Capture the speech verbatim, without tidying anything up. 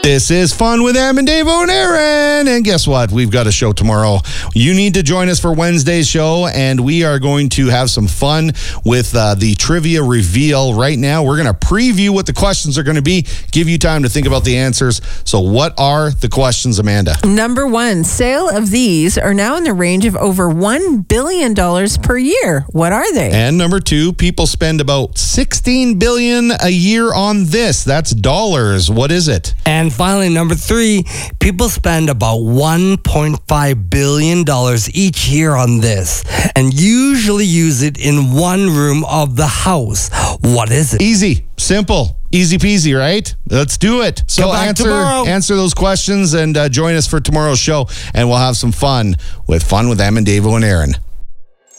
This is Fun with Em and Dave and Aaron. And guess what? We've got a show tomorrow. You need to join us for Wednesday's show, and we are going to have some fun with uh, the trivia reveal. Right now, we're going to preview what the questions are going to be, give you time to think about the answers. So what are the questions, Amanda? Number one, sale of these are now in the range of over one billion dollars per year. What are they? And number two, people spend about sixteen billion dollars a year on this. That's dollars. What is it? And finally, number three, people spend about one point five billion dollars each year on this and usually use it in one room of the house. What is it? Easy, simple, easy peasy, right? Let's do it. So Come back answer, tomorrow. answer those questions and uh, join us for tomorrow's show, and we'll have some fun with Fun with Em and Dave and Aaron.